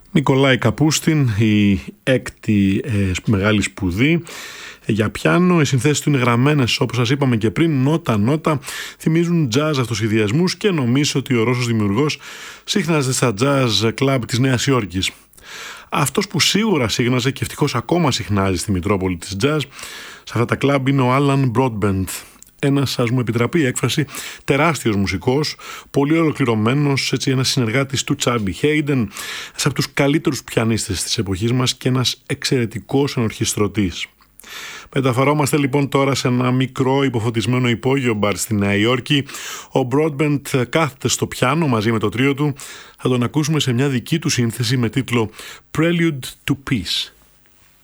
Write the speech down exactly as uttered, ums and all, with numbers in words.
Νικολάη Καπούστιν, η έκτη ε, μεγάλη σπουδή για πιάνο. Οι συνθέσεις του είναι γραμμένες, όπως σας είπαμε και πριν, νότα-νότα, θυμίζουν jazz αυτοσχεδιασμούς και νομίζω ότι ο Ρώσος δημιουργός σύχναζε στα jazz club της Νέας Υόρκης. Αυτός που σίγουρα σύγχναζε και ευτυχώς ακόμα συχνάζει στη Μητρόπολη της jazz σε αυτά τα κλαμπ είναι ο Alan Broadbent. Ένας, ας μου επιτραπεί η έκφραση, τεράστιος μουσικός, πολύ ολοκληρωμένος, έτσι, ένας συνεργάτης του Charlie Hayden, ένας από τους καλύτερους πιανίστες της εποχής μας και ένας εξαιρετικός ενορχιστρωτής. Μεταφερόμαστε λοιπόν τώρα σε ένα μικρό υποφωτισμένο υπόγειο μπαρ στη Νέα Υόρκη. Ο Broadbent κάθεται στο πιάνο μαζί με το τρίο του. Θα τον ακούσουμε σε μια δική του σύνθεση με τίτλο Prelude to Peace.